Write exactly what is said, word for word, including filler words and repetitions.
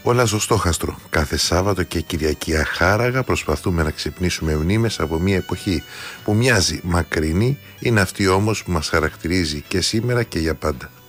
Όλα στο στόχαστρο. Κάθε Σάββατο και Κυριακή αχάραγα προσπαθούμε να ξυπνήσουμε μνήμες από μια εποχή που μοιάζει μακρινή, είναι αυτή όμως που μας χαρακτηρίζει και σήμερα και για πάντα.